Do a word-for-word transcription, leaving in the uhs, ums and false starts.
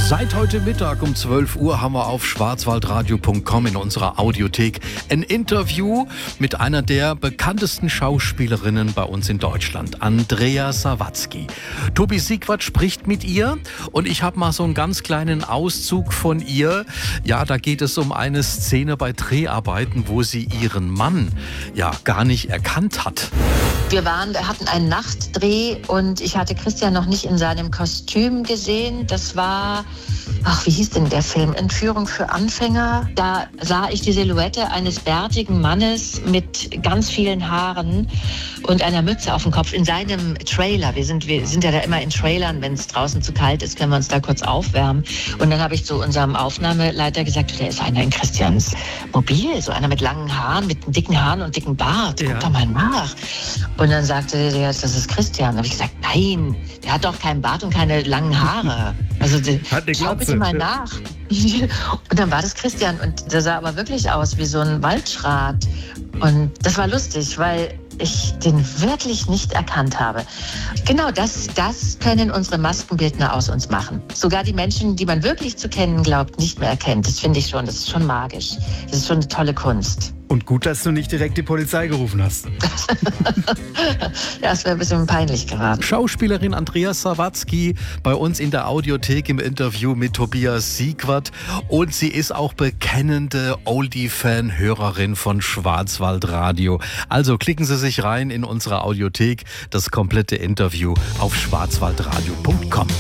Seit heute Mittag um zwölf Uhr haben wir auf schwarzwaldradio punkt com in unserer Audiothek ein Interview mit einer der bekanntesten Schauspielerinnen bei uns in Deutschland, Andrea Sawatzki. Tobi Siegwart spricht mit ihr und ich habe mal so einen ganz kleinen Auszug von ihr. Ja, da geht es um eine Szene bei Dreharbeiten, wo sie ihren Mann ja gar nicht erkannt hat. Wir waren, wir hatten einen Nachtdreh und ich hatte Christian noch nicht in seinem Kostüm gesehen. Das war, ach, wie hieß denn der Film? Entführung für Anfänger. Da sah ich die Silhouette eines bärtigen Mannes mit ganz vielen Haaren und einer Mütze auf dem Kopf in seinem Trailer. Wir sind, wir sind ja da immer in Trailern, wenn es draußen zu kalt ist, können wir uns da kurz aufwärmen. Und dann habe ich zu unserem Aufnahmeleiter gesagt, der ist einer in Christians Mobil, so einer mit langen Haaren, mit dicken Haaren und dicken Bart. Guck ja. doch mal nach. Und dann sagte der, das ist Christian. Da habe ich gesagt, nein, der hat doch keinen Bart und keine langen Haare. Also schau bitte mal nach. Und dann war das Christian und der sah aber wirklich aus wie so ein Waldschrat. Und das war lustig, weil ich den wirklich nicht erkannt habe. Genau das, das können unsere Maskenbildner aus uns machen. Sogar die Menschen, die man wirklich zu kennen glaubt, nicht mehr erkennt. Das finde ich schon, das ist schon magisch. Das ist schon eine tolle Kunst. Und gut, dass du nicht direkt die Polizei gerufen hast. Ja, es wäre ein bisschen peinlich geraten. Schauspielerin Andrea Sawatzki bei uns in der Audiothek im Interview mit Tobias Siegwart. Und sie ist auch bekennende Oldie-Fan-Hörerin von Schwarzwaldradio. Also klicken Sie sich rein in unsere Audiothek, das komplette Interview auf schwarzwaldradio punkt com.